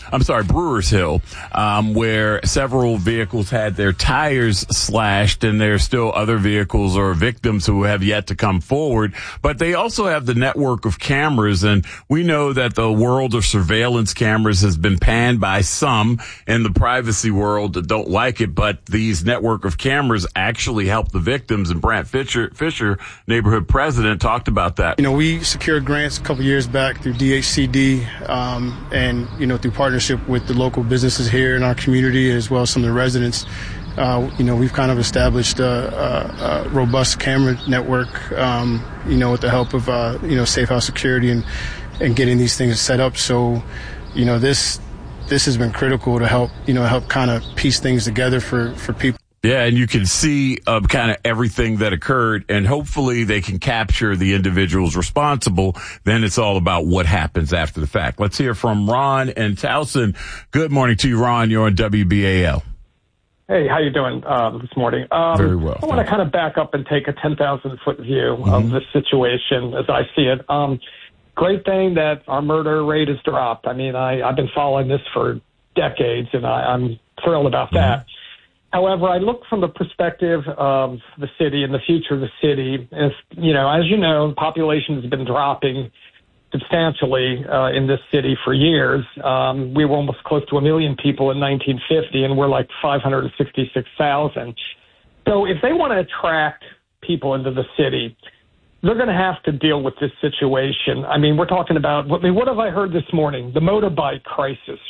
Brewers Hill, where several vehicles had their tires slashed, and there's still other vehicles or victims who have yet to come forward. But they also have the network of cameras, and we know that the world of surveillance cameras has been panned by some in the privacy world that don't like it, but these network of cameras actually help the victims, and Brant Fisher, neighborhood president, talked about that. We secured grants a couple years back through DHCD, and, through partnership with the local businesses here in our community, as well as some of the residents. We've kind of established a robust camera network, with the help of, Safe House Security and getting these things set up. So, this has been critical to help kind of piece things together for people. Yeah, and you can see kind of everything that occurred, and hopefully they can capture the individuals responsible. Then it's all about what happens after the fact. Let's hear from Ron and Towson. Good morning to you, Ron. You're on WBAL. Hey, how you doing this morning? Very well. I want to kind of back up and take a 10,000-foot view of the situation as I see it. Great thing that our murder rate has dropped. I mean, I've been following this for decades, and I'm thrilled about that. However, I look from the perspective of the city and the future of the city. As you know, the population has been dropping substantially in this city for years. We were almost close to 1 million people in 1950, and we're like 566,000. So if they want to attract people into the city, they're going to have to deal with this situation. I mean, we're talking about, what have I heard this morning? The motorbike crisis,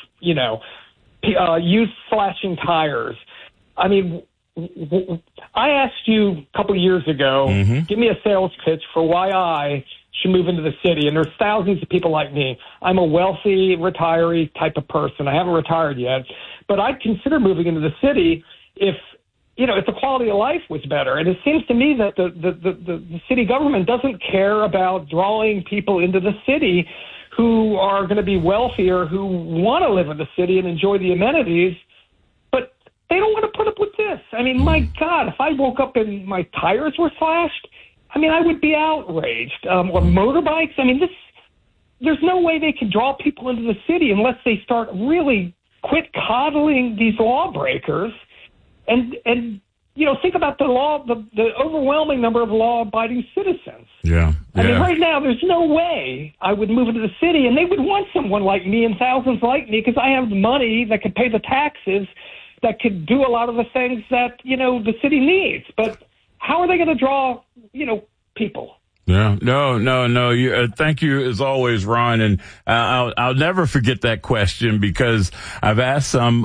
youth slashing tires. I mean, I asked you a couple of years ago, give me a sales pitch for why I should move into the city. And there's thousands of people like me. I'm a wealthy retiree type of person. I haven't retired yet, but I'd consider moving into the city if the quality of life was better. And it seems to me that the city government doesn't care about drawing people into the city who are going to be wealthier, who want to live in the city and enjoy the amenities. They don't want to put up with this. I mean, my God, if I woke up and my tires were slashed, I mean, I would be outraged. Or motorbikes. I mean, there's no way they can draw people into the city unless they start really quit coddling these lawbreakers and think about the overwhelming number of law-abiding citizens. Yeah. I mean, right now, there's no way I would move into the city, and they would want someone like me and thousands like me because I have the money that could pay the taxes that could do a lot of the things that, the city needs. But how are they going to draw, people? Yeah, no. Thank you as always, Ron. And I'll never forget that question because I've asked some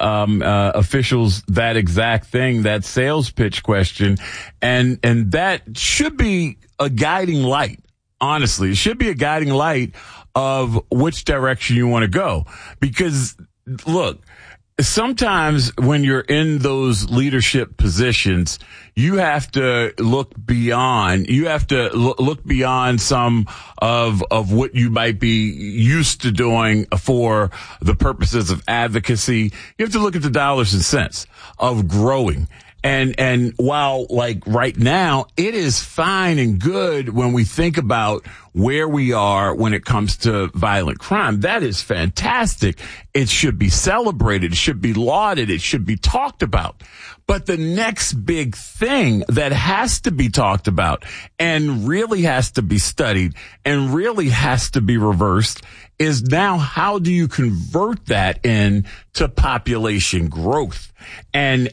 officials that exact thing, that sales pitch question, and that should be a guiding light. Honestly, it should be a guiding light of which direction you want to go. Because look, sometimes when you're in those leadership positions, you have to look beyond. You have to look beyond some of what you might be used to doing for the purposes of advocacy. You have to look at the dollars and cents of growing. And while like right now, it is fine and good when we think about where we are when it comes to violent crime. That is fantastic. It should be celebrated. It should be lauded. It should be talked about. But the next big thing that has to be talked about and really has to be studied and really has to be reversed is now how do you convert that into population growth and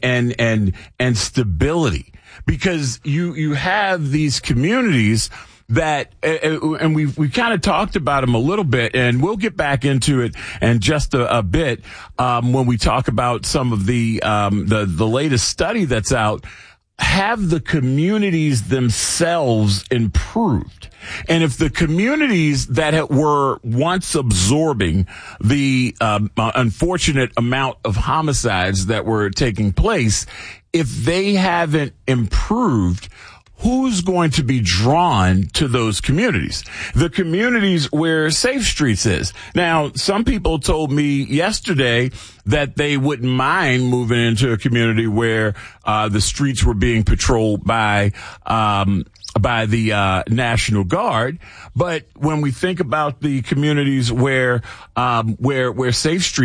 stability? Because you have these communities that, and we've kind of talked about them a little bit, and we'll get back into it in just a bit, when we talk about some of the latest study that's out. Have the communities themselves improved? And if the communities that were once absorbing the unfortunate amount of homicides that were taking place, if they haven't improved, who's going to be drawn to those communities? The communities where Safe Streets is. Now, some people told me yesterday that they wouldn't mind moving into a community where the streets were being patrolled by the National Guard. But when we think about the communities where Safe Streets